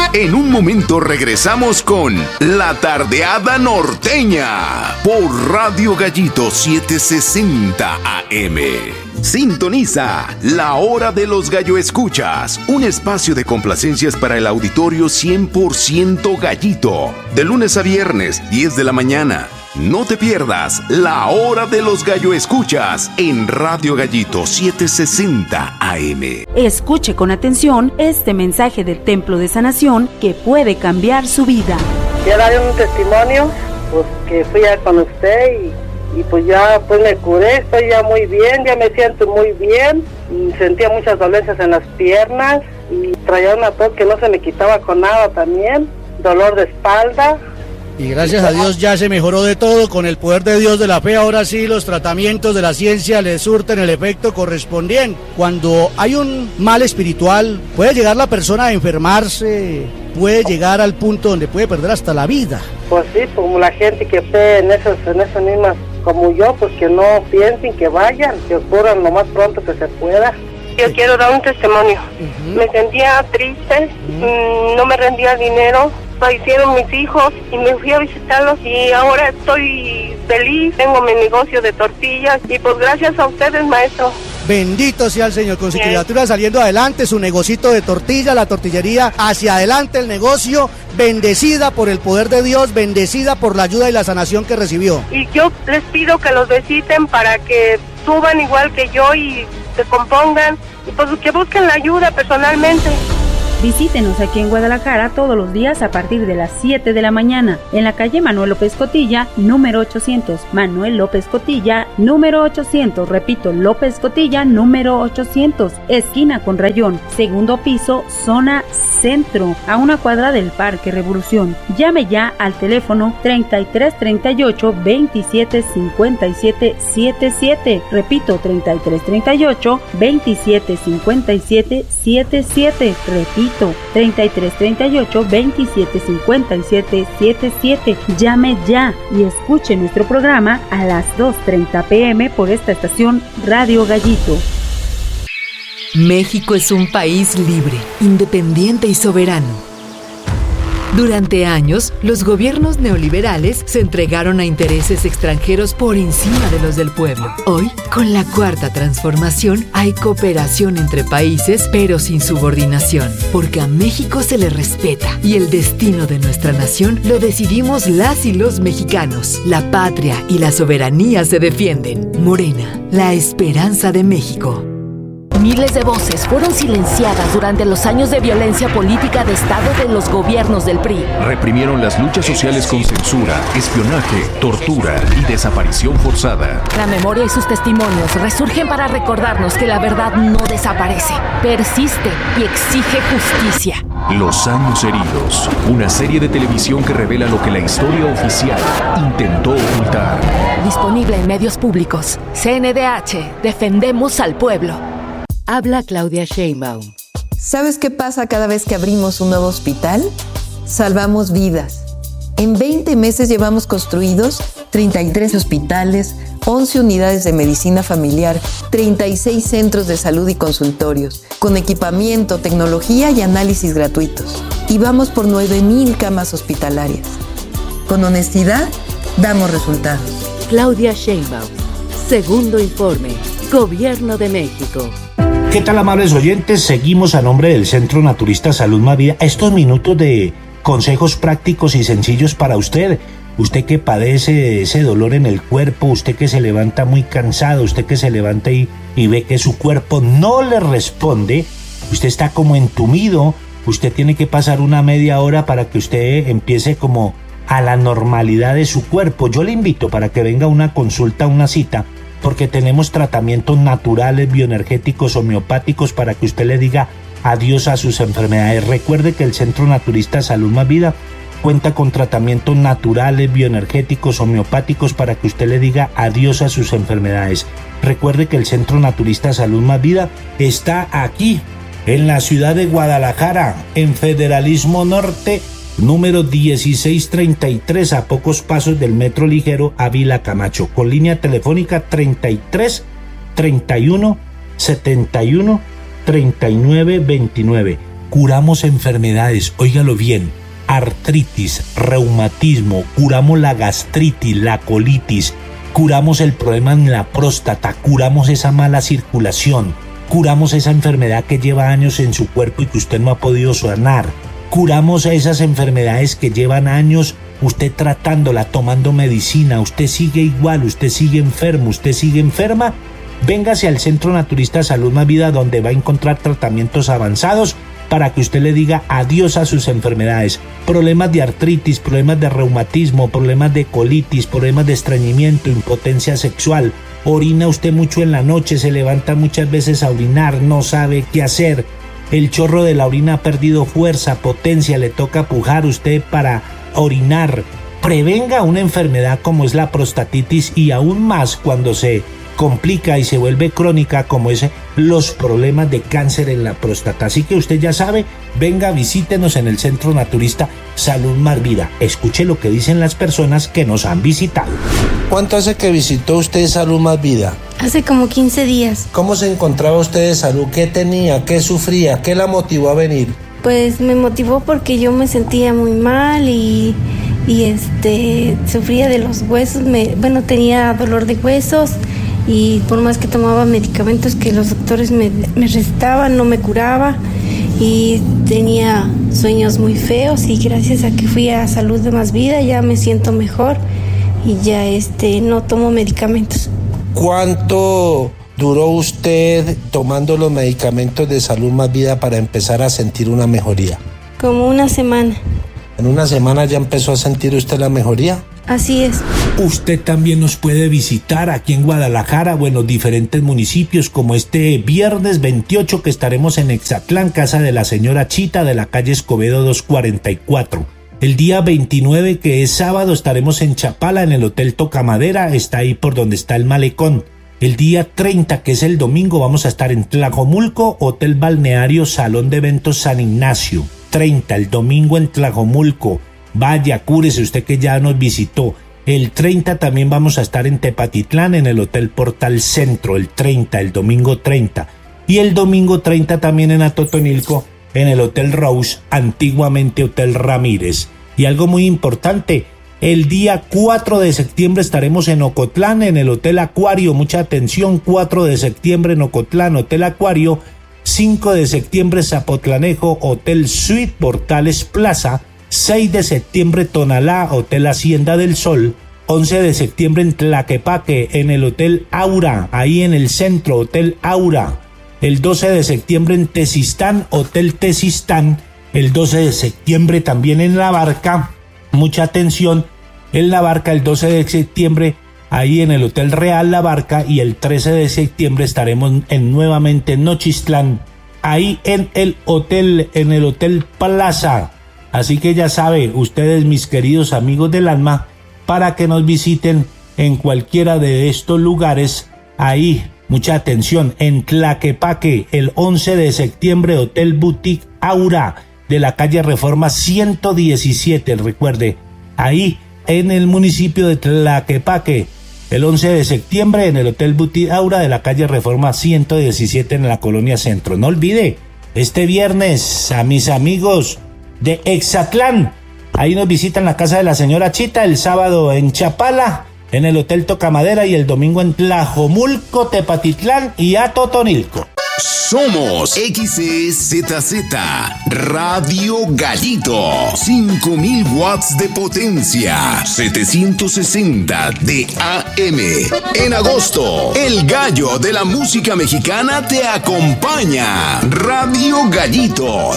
En un momento regresamos con La Tardeada Norteña por Radio Gallito 760 AM. Sintoniza La Hora de los Gallo Escuchas, un espacio de complacencias para el auditorio 100% gallito, de lunes a viernes, 10 de la mañana. No te pierdas La Hora de los Gallo Escuchas en Radio Gallito 760 AM. Escuche con atención este mensaje del Templo de Sanación que puede cambiar su vida. Quiero dar un testimonio, pues que fui ya con usted y pues ya pues me curé, estoy ya muy bien, ya me siento muy bien, y sentía muchas dolencias en las piernas y traía una tos que no se me quitaba con nada también, dolor de espalda. Y gracias a Dios ya se mejoró de todo con el poder de Dios de la fe. Ahora sí los tratamientos de la ciencia le surten el efecto correspondiente. Cuando hay un mal espiritual, puede llegar la persona a enfermarse, puede llegar al punto donde puede perder hasta la vida. Pues sí, como la gente que esté en esas mismas como yo, pues que no piensen, que vayan, que ocurran lo más pronto que se pueda. Yo quiero dar un testimonio. Me sentía triste, no me rendía dinero, fallecieron mis hijos y me fui a visitarlos y ahora estoy feliz, tengo mi negocio de tortillas y pues gracias a ustedes, maestro. Bendito sea el Señor, con su criatura saliendo adelante, su negocito de tortilla, la tortillería, hacia adelante el negocio, bendecida por el poder de Dios, bendecida por la ayuda y la sanación que recibió. Y yo les pido que los visiten para que suban igual que yo y se compongan y pues que busquen la ayuda personalmente. Visítenos aquí en Guadalajara todos los días a partir de las 7 de la mañana en la calle Manuel López Cotilla, número 800. Manuel López Cotilla, número 800. Repito, López Cotilla, número 800. Esquina con Rayón, segundo piso, zona centro, a una cuadra del Parque Revolución. Llame ya al teléfono 3338 27 57 77. Repito, 3338 27 57 77. Repito, 3338 27 57 77. Llame ya y escuche nuestro programa a las 2:30 p.m. por esta estación Radio Gallito. México es un país libre, independiente y soberano. Durante años, los gobiernos neoliberales se entregaron a intereses extranjeros por encima de los del pueblo. Hoy, con la Cuarta Transformación, hay cooperación entre países, pero sin subordinación, porque a México se le respeta y el destino de nuestra nación lo decidimos las y los mexicanos. La patria y la soberanía se defienden. Morena, la esperanza de México. Miles de voces fueron silenciadas durante los años de violencia política de Estado de los gobiernos del PRI. Reprimieron las luchas sociales con censura, espionaje, tortura y desaparición forzada. La memoria y sus testimonios resurgen para recordarnos que la verdad no desaparece, persiste y exige justicia. Los años heridos, una serie de televisión que revela lo que la historia oficial intentó ocultar. Disponible en medios públicos. CNDH, defendemos al pueblo. Habla Claudia Sheinbaum. ¿Sabes qué pasa cada vez que abrimos un nuevo hospital? Salvamos vidas. En 20 meses llevamos construidos 33 hospitales, 11 unidades de medicina familiar, 36 centros de salud y consultorios, con equipamiento, tecnología y análisis gratuitos. Y vamos por 9,000 camas hospitalarias. Con honestidad, damos resultados. Claudia Sheinbaum. Segundo informe. Gobierno de México. ¿Qué tal, amables oyentes? Seguimos a nombre del Centro Naturista Salud Más Vida. Estos minutos de consejos prácticos y sencillos para usted. Usted que padece ese dolor en el cuerpo, usted que se levanta muy cansado, usted que se levanta y ve que su cuerpo no le responde, usted está como entumido, usted tiene que pasar una media hora para que usted empiece como a la normalidad de su cuerpo. Yo le invito para que venga a una consulta, una cita, porque tenemos tratamientos naturales, bioenergéticos, homeopáticos, para que usted le diga adiós a sus enfermedades. Recuerde que el Centro Naturista Salud Más Vida cuenta con tratamientos naturales, bioenergéticos, homeopáticos, para que usted le diga adiós a sus enfermedades. Recuerde que el Centro Naturista Salud Más Vida está aquí, en la ciudad de Guadalajara, en Federalismo Norte, número 1633, a pocos pasos del Metro Ligero Ávila Camacho, con línea telefónica 33 31 71 39 29. curamos enfermedades, óigalo bien, artritis, reumatismo, curamos la gastritis, la colitis, curamos el problema en la próstata, curamos esa mala circulación, curamos esa enfermedad que lleva años en su cuerpo y que usted no ha podido sanar, curamos esas enfermedades que llevan años usted tratándola, tomando medicina, usted sigue igual, usted sigue enfermo, usted sigue enferma. Véngase al Centro Naturista Salud Más Vida, donde va a encontrar tratamientos avanzados para que usted le diga adiós a sus enfermedades. Problemas de artritis, problemas de reumatismo, problemas de colitis, problemas de estreñimiento, impotencia sexual. Orina usted mucho en la noche, se levanta muchas veces a orinar, no sabe qué hacer. El chorro de la orina ha perdido fuerza, potencia, le toca pujar usted para orinar. Prevenga una enfermedad como es la prostatitis y aún más cuando se complica y se vuelve crónica como es los problemas de cáncer en la próstata. Así que usted ya sabe, venga, visítenos en el Centro Naturista Salud Más Vida. Escuche lo que dicen las personas que nos han visitado. ¿Cuánto hace que visitó usted Salud Más Vida? Hace como 15 días. ¿Cómo se encontraba usted de salud? ¿Qué tenía? ¿Qué sufría? ¿Qué la motivó a venir? Pues me motivó porque yo me sentía muy mal y sufría de los huesos. Tenía dolor de huesos. Y por más que tomaba medicamentos que los doctores me recetaban, no me curaba y tenía sueños muy feos, y gracias a que fui a Salud de Más Vida ya me siento mejor y ya no tomo medicamentos. ¿Cuánto duró usted tomando los medicamentos de Salud Más Vida para empezar a sentir una mejoría? Como una semana. ¿En una semana ya empezó a sentir usted la mejoría? Así es. Usted también nos puede visitar aquí en Guadalajara o en los diferentes municipios, como este viernes 28 que estaremos en Exatlán, casa de la señora Chita, de la calle Escobedo 244. El día 29, que es sábado, estaremos en Chapala, en el Hotel Tocamadera, está ahí por donde está el malecón. El día 30, que es el domingo, vamos a estar en Tlajomulco, Hotel Balneario Salón de Eventos San Ignacio. 30, el domingo en Tlajomulco. Vaya, cúrese usted que ya nos visitó. El 30 también vamos a estar en Tepatitlán, en el Hotel Portal Centro, el 30, el domingo 30. Y el domingo 30 también en Atotonilco, en el Hotel Rose, antiguamente Hotel Ramírez. Y algo muy importante, el día 4 de septiembre estaremos en Ocotlán, en el Hotel Acuario. Mucha atención, 4 de septiembre en Ocotlán, Hotel Acuario. 5 de septiembre Zapotlanejo, Hotel Suite Portales Plaza. 6 de septiembre Tonalá, Hotel Hacienda del Sol. 11 de septiembre en Tlaquepaque, en el Hotel Aura, ahí en el centro, Hotel Aura. El 12 de septiembre en Tezistán, Hotel Tezistán. El 12 de septiembre también en La Barca. Mucha atención, en La Barca el 12 de septiembre, ahí en el Hotel Real La Barca. Y el 13 de septiembre estaremos nuevamente en Nochistlán, ahí en el Hotel Plaza. Así que ya sabe, ustedes, mis queridos amigos del alma, para que nos visiten en cualquiera de estos lugares. Ahí, mucha atención, en Tlaquepaque, el 11 de septiembre, Hotel Boutique Aura, de la calle Reforma 117, recuerde, ahí en el municipio de Tlaquepaque, el 11 de septiembre, en el Hotel Boutique Aura, de la calle Reforma 117, en la Colonia Centro. No olvide, este viernes, a mis amigos de Exatlán, ahí nos visitan la casa de la señora Chita, el sábado en Chapala, en el Hotel Tocamadera, y el domingo en Tlajomulco, Tepatitlán y Atotonilco. Somos XEZZ Radio Gallito, 5000 watts de potencia, 760 de AM. En agosto, el gallo de la música mexicana te acompaña. Radio Gallito,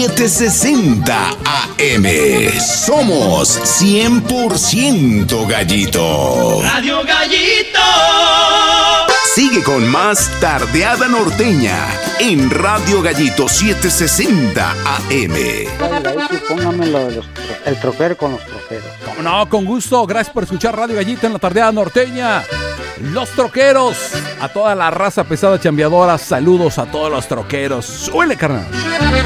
760 AM. Somos 100% gallito. Radio Gallito. Sigue con más Tardeada Norteña en Radio Gallito 760 AM. Póngame el troquero con los troqueros. No, con gusto. Gracias por escuchar Radio Gallito en la Tardeada Norteña. Los troqueros. A toda la raza pesada chambeadora. Saludos a todos los troqueros. ¡Suele, carnal!